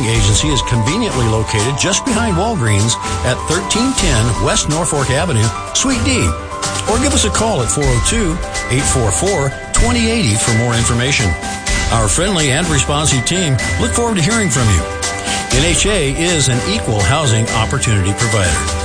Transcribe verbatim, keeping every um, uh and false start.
Agency is conveniently located just behind Walgreens at thirteen ten West Norfolk Avenue, Suite D. Or give us a call at four oh two, eight four four, two oh eight oh for more information. Our friendly and responsive team look forward to hearing from you. N H A is an equal housing opportunity provider.